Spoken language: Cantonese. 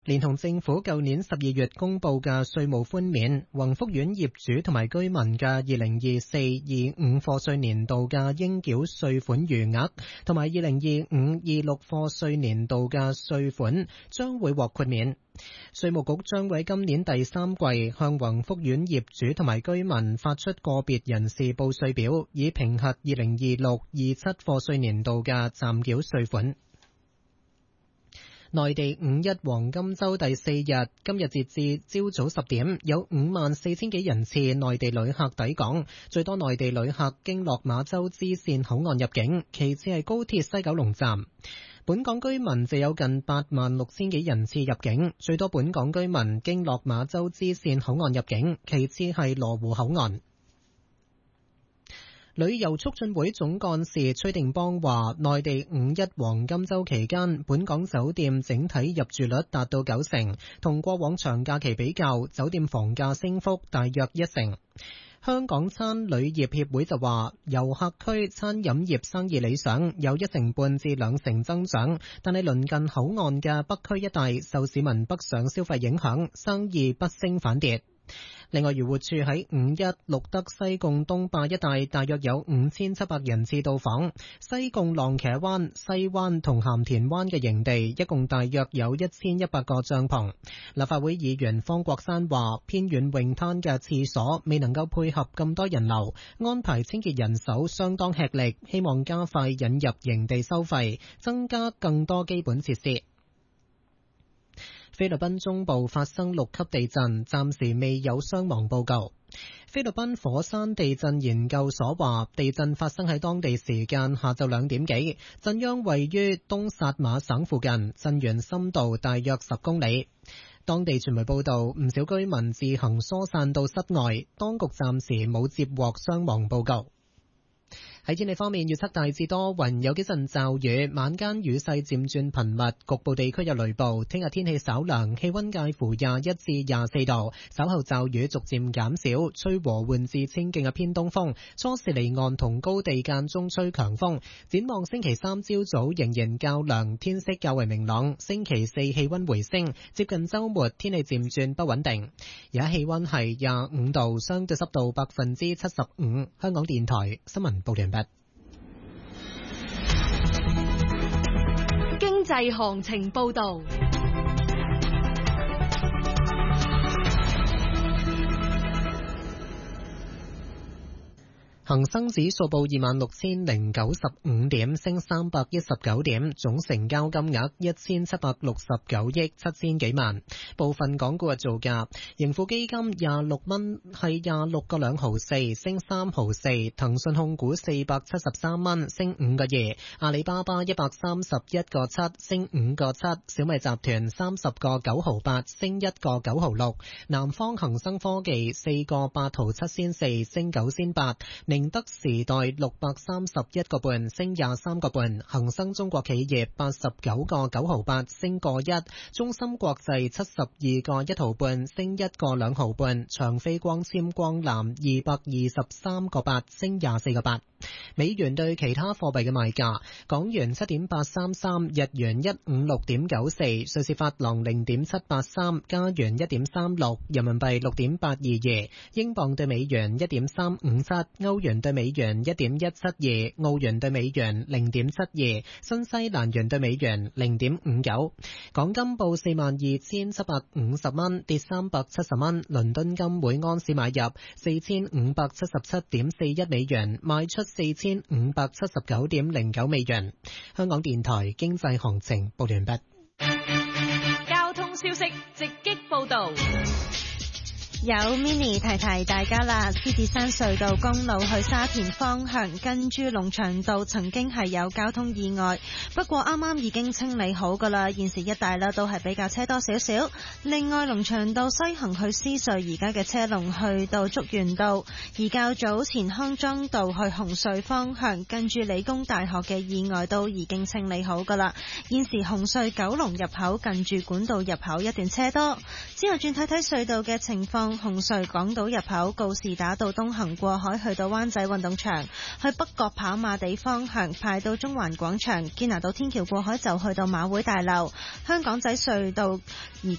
連同政府舊年12月公布嘅稅務寬免，宏福苑業主同埋居民嘅2024-25課稅年度嘅應繳稅款餘額，同埋2025-26課稅年度嘅稅款將會獲豁免。稅務局將會喺今年第三季向宏福苑業主同埋居民發出個別人士報稅表，以評核2026-27課稅年度嘅暫繳稅款。內地五一黃金週第4日，今日截至朝早10點，有54,000幾人次內地旅客抵港，最多內地旅客經落馬洲支線口岸入境，其次係高鐵西九龍站。本港居民就有近86,000幾人次入境，最多本港居民經落馬洲支線口岸入境，其次係羅湖口岸。旅遊促進會總幹事崔定邦話，內地五一黃金週期間，本港酒店整體入住率達到90%，同過往長假期比較，酒店房價升幅大約1成。香港餐旅業協會就話，遊客區餐飲業生意理想，有1成半至2成增長，但係鄰近口岸嘅北區一帶受市民北上消費影響，生意不升反跌。另外，漁護署喺五一錄得西貢東壩一帶大約有5700人次到訪，西貢浪茄灣、西灣同鹹田灣嘅營地一共大約有1100個帳篷。立法會議員方國珊話，偏遠泳灘嘅廁所未能夠配合咁多人流，安排清潔人手相當吃力，希望加快引入營地收費，增加更多基本設施。菲律賓中部發生6級地震，暫時未有傷亡報告。菲律賓火山地震研究所話，地震發生喺當地時間下晝2點幾，震央位於東薩馬省附近，震源深度大約10公里。當地傳媒報道，唔少居民自行疏散到室外，當局暫時冇接獲傷亡報告。喺天氣方面，預測大致多雲，有幾陣驟雨，晚間雨勢漸轉頻密，局部地區有雷暴。聽日天氣稍涼，氣溫介乎21至24度，稍後驟雨逐漸減少，吹和緩至清勁嘅偏東風，初時離岸同高地間中吹強風。展望星期三朝早仍然較涼，天色較為明朗。星期四氣溫回升，接近週末天氣漸轉不穩定。而家氣溫係25度，相對濕度75%。香港電台新聞報道完畢。 經濟行情報道。 恒生指數報26,095點，升319點，總成交金額1769億7000幾萬。部分港股嘅造價，盈富基金26蚊，係26個2毫4，升3毫4。騰訊控股473蚊，升5個2。阿里巴巴131個7，升5個7。小米集團30個9毫8，升1個9毫6。南方恒生科技4個8毫7仙4，升9仙8。寧德時代631個半，升23個半。恒生中國企業89個9毫8，升個1。中芯國際72個1毫半，升1個2毫半。長飛光纖光纜223個8，升24個8。美元對其他貨幣嘅賣價：港元7.833，日元156.94，瑞士法郎0.783，加元1.36，人民幣6.822，英鎊對美元1.357，歐元對美元1.172，澳元對美元0.72，新西蘭元對美元0.59。港金報42,750蚊，跌370蚊。倫敦金每安士買入4,577.41美元，賣出4,579.09美元。香港電台經濟行情報完畢。 交通消息直擊報道。 有 Mini 提提大家啦，獅子山隧道公路去沙田方向近住龍翔道曾經係有交通意外，不過啱啱已經清理好噶啦，現時一帶啦都係比較車多少少。另外龍翔道西行去獅隧而家嘅車龍去到竹園道，而較早前康莊道去紅隧方向近住理工大學嘅意外都已經清理好噶啦，現時紅隧九龍入口近住管道入口一段車多。之後轉睇睇隧道嘅情況。紅隧港島入口告士打道東行過海去到灣仔運動場，去北角跑馬地方向排到中環廣場，堅拿道天橋過海就去到馬會大樓。香港仔隧道而